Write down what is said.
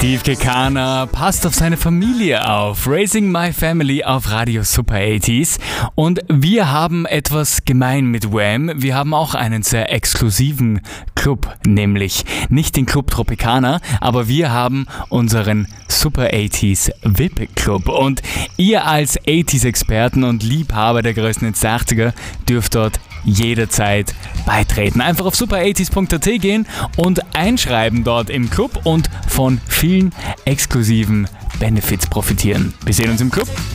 Steve Kekana passt auf seine Familie auf. Raising My Family auf Radio Super 80s. Und wir haben etwas gemein mit Wham. Wir haben auch einen sehr exklusiven Club, nämlich nicht den Club Tropicana, aber wir haben unseren Super 80s VIP Club. Und ihr als 80s Experten und Liebhaber der größten 80er dürft dort jederzeit beitreten. Einfach auf super80s.at gehen und einschreiben dort im Club und von vielen exklusiven Benefits profitieren. Wir sehen uns im Club.